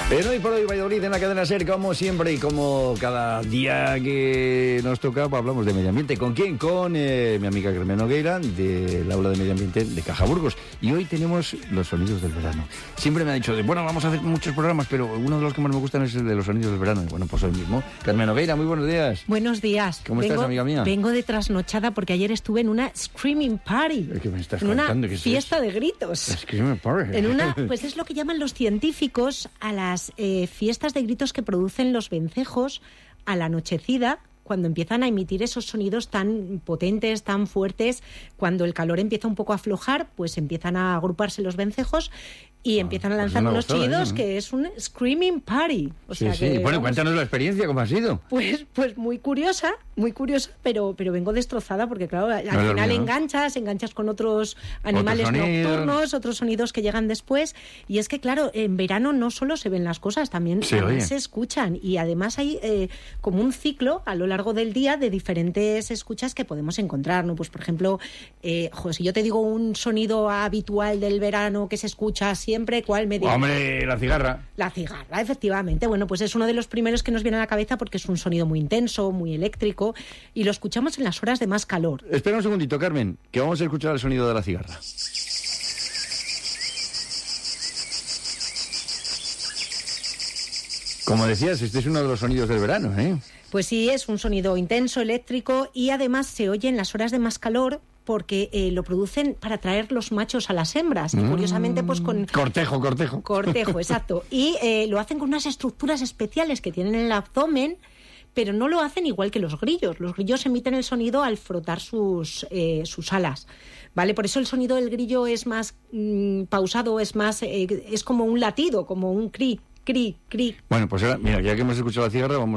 En Hoy por Hoy Valladolid, en la cadena SER, como siempre y como cada día que nos toca, pues hablamos de medio ambiente. ¿Con quién? Con mi amiga Carmen Nogueira, del aula de medio ambiente de Caja Burgos. Y hoy tenemos los sonidos del verano. Siempre me ha dicho, bueno, vamos a hacer muchos programas, pero uno de los que más me gustan es el de los sonidos del verano. Y bueno, pues hoy mismo. Carmen Nogueira, muy buenos días. Buenos días. ¿Cómo estás, amiga mía? Vengo de trasnochada porque ayer estuve en una screaming party. ¿Qué me estás en una contando? ¿Qué es fiesta eso? de gritos. Screaming party. En una, pues es lo que llaman los científicos a las fiestas de gritos que producen los vencejos a la anochecida, cuando empiezan a emitir esos sonidos tan potentes, tan fuertes. Cuando el calor empieza un poco a aflojar, pues empiezan a agruparse los vencejos y empiezan a lanzar unos chillidos, que es un screaming party. O sea sí. que, Bueno, vamos, cuéntanos la experiencia, ¿cómo ha sido? Pues muy curiosa, pero vengo destrozada porque, claro, al No, final ¿no? enganchas con otros animales nocturnos, otros sonidos que llegan después. Y es que, claro, en verano no solo se ven las cosas, también se escuchan. Y además hay como un ciclo a lo largo del día de diferentes escuchas que podemos encontrar, ¿no? Pues, por ejemplo, si yo te digo un sonido habitual del verano que se escucha siempre, ¿cuál me dices? Hombre, la cigarra. La cigarra, efectivamente. Bueno, pues es uno de los primeros que nos viene a la cabeza porque es un sonido muy intenso, muy eléctrico, y lo escuchamos en las horas de más calor. Espera un segundito, Carmen, que vamos a escuchar el sonido de la cigarra. Como decías, este es uno de los sonidos del verano, ¿eh? Pues sí, es un sonido intenso, eléctrico, y además se oye en las horas de más calor porque lo producen para atraer los machos a las hembras. Y curiosamente, pues con... Cortejo. Cortejo, exacto. Y lo hacen con unas estructuras especiales que tienen en el abdomen, pero no lo hacen igual que los grillos. Los grillos emiten el sonido al frotar sus alas, ¿vale? Por eso el sonido del grillo es más pausado, es como un latido, como un cri, cri, cri. Bueno, pues ahora, mira, ya que hemos escuchado la cigarra, vamos